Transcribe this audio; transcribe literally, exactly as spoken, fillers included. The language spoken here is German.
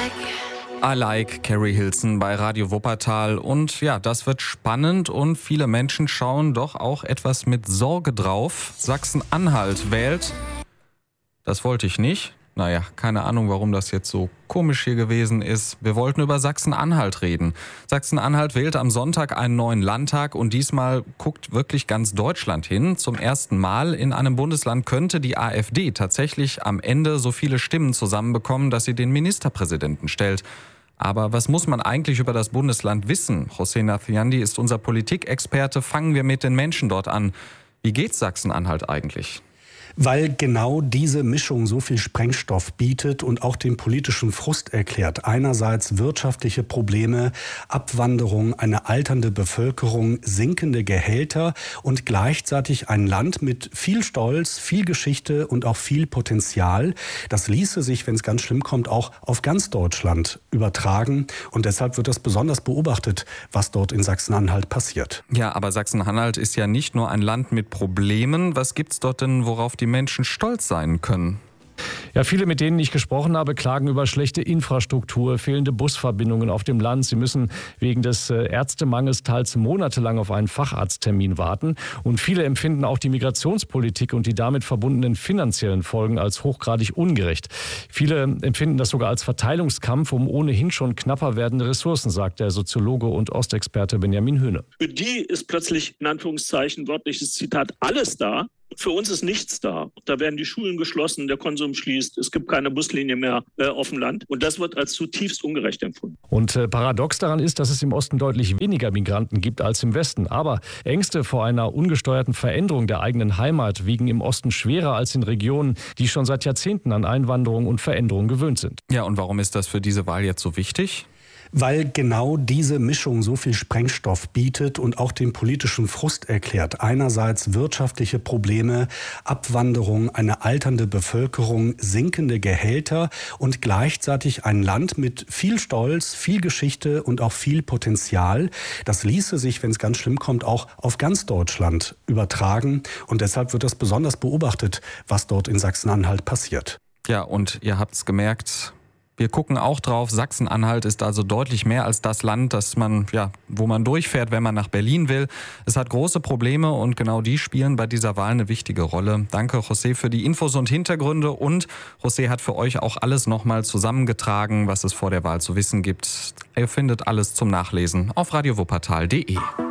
I like Carrie Hilson bei Radio Wuppertal. Und ja, das wird spannend und viele Menschen schauen doch auch etwas mit Sorge drauf. Sachsen-Anhalt wählt. Das wollte ich nicht. Naja, keine Ahnung, warum das jetzt so komisch hier gewesen ist. Wir wollten über Sachsen-Anhalt reden. Sachsen-Anhalt wählt am Sonntag einen neuen Landtag und diesmal guckt wirklich ganz Deutschland hin. Zum ersten Mal in einem Bundesland könnte die AfD tatsächlich am Ende so viele Stimmen zusammenbekommen, dass sie den Ministerpräsidenten stellt. Aber was muss man eigentlich über das Bundesland wissen? José Nafiandi ist unser Politikexperte. Fangen wir mit den Menschen dort an. Wie geht's Sachsen-Anhalt eigentlich? Weil genau diese Mischung so viel Sprengstoff bietet und auch den politischen Frust erklärt. Einerseits wirtschaftliche Probleme, Abwanderung, eine alternde Bevölkerung, sinkende Gehälter und gleichzeitig ein Land mit viel Stolz, viel Geschichte und auch viel Potenzial. Das ließe sich, wenn es ganz schlimm kommt, auch auf ganz Deutschland übertragen. Und deshalb wird das besonders beobachtet, was dort in Sachsen-Anhalt passiert. Ja, aber Sachsen-Anhalt ist ja nicht nur ein Land mit Problemen. Was gibt's dort denn, worauf die Menschen stolz sein können? Ja, viele, mit denen ich gesprochen habe, klagen über schlechte Infrastruktur, fehlende Busverbindungen auf dem Land. Sie müssen wegen des Ärztemangels teils monatelang auf einen Facharzttermin warten. Und viele empfinden auch die Migrationspolitik und die damit verbundenen finanziellen Folgen als hochgradig ungerecht. Viele empfinden das sogar als Verteilungskampf um ohnehin schon knapper werdende Ressourcen, sagt der Soziologe und Ostexperte Benjamin Höhne. Für die ist plötzlich, in Anführungszeichen, wörtliches Zitat, alles da. Für uns ist nichts da. Da werden die Schulen geschlossen, der Konsum schließt, es gibt keine Buslinie mehr äh, auf dem Land. Und das wird als zutiefst ungerecht empfunden. Und äh, paradox daran ist, dass es im Osten deutlich weniger Migranten gibt als im Westen. Aber Ängste vor einer ungesteuerten Veränderung der eigenen Heimat wiegen im Osten schwerer als in Regionen, die schon seit Jahrzehnten an Einwanderung und Veränderung gewöhnt sind. Ja, und warum ist das für diese Wahl jetzt so wichtig? Weil genau diese Mischung so viel Sprengstoff bietet und auch den politischen Frust erklärt. Einerseits wirtschaftliche Probleme, Abwanderung, eine alternde Bevölkerung, sinkende Gehälter und gleichzeitig ein Land mit viel Stolz, viel Geschichte und auch viel Potenzial. Das ließe sich, wenn es ganz schlimm kommt, auch auf ganz Deutschland übertragen. Und deshalb wird das besonders beobachtet, was dort in Sachsen-Anhalt passiert. Ja, und ihr habt's gemerkt, wir gucken auch drauf. Sachsen-Anhalt ist also deutlich mehr als das Land, das man, ja, wo man durchfährt, wenn man nach Berlin will. Es hat große Probleme und genau die spielen bei dieser Wahl eine wichtige Rolle. Danke, José, für die Infos und Hintergründe. Und José hat für euch auch alles nochmal zusammengetragen, was es vor der Wahl zu wissen gibt. Ihr findet alles zum Nachlesen auf radio wuppertal punkt de.